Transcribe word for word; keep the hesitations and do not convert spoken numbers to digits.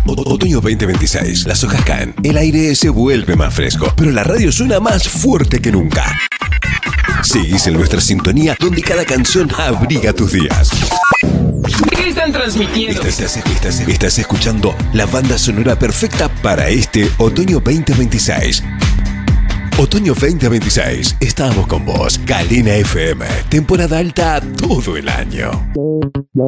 Otoño veinte veintiséis. Las hojas caen, el aire se vuelve más fresco, pero la radio suena más fuerte que nunca. Seguís en nuestra sintonía, donde cada canción abriga tus días. ¿Qué están transmitiendo? Estás, estás, estás escuchando la banda sonora perfecta para este Otoño veinte veintiséis. Otoño veinte veintiséis. Estamos con vos. Galena F M. Temporada alta todo el año.